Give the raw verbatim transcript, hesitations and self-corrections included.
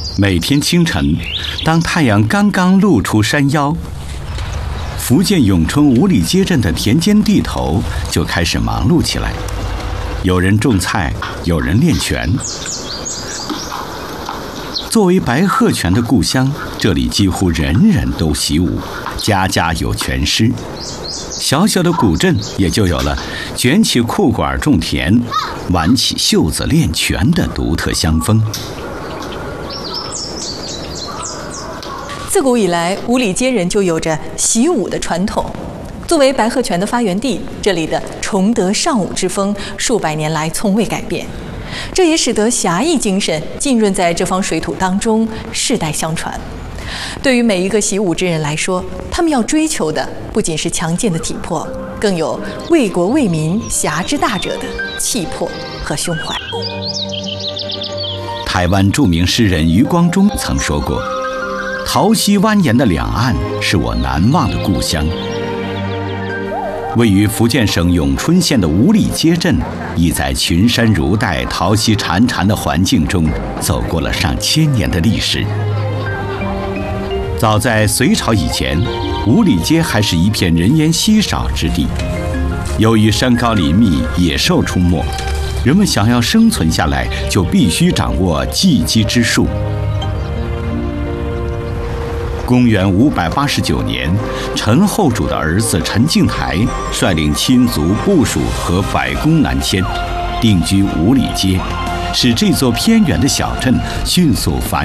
每天清晨，当太阳刚刚露出山腰，福建永春五里街镇的田间地头就开始忙碌起来。有人种菜，有人练拳。作为白鹤拳的故乡，这里几乎人人都习武，家家有拳师。小小的古镇也就有了卷起裤管种田，挽起袖子练拳的独特乡风。 自古以来，五里街人就有着习武的传统。作为白鹤拳的发源地，这里的崇德尚武之风数百年来从未改变，这也使得侠义精神浸润在这方水土当中，世代相传。对于每一个习武之人来说，他们要追求的不仅是强健的体魄，更有为国为民、侠之大者的气魄和胸怀。 台湾著名诗人余光中曾说过：“桃溪蜿蜒的两岸是我难忘的故乡。”位于福建省永春县的五里街镇，亦在群山如黛、桃溪潺潺的环境中，走过了上千年的历史。早在隋朝以前，五里街还是一片人烟稀少之地。由于山高林密，野兽出没，人们想要生存下来，就必须掌握技击之术。公元五百八十九年，陈后主的儿子陈敬台率领亲族部属和百工南迁，定居五里街，使这座偏远的小镇迅速繁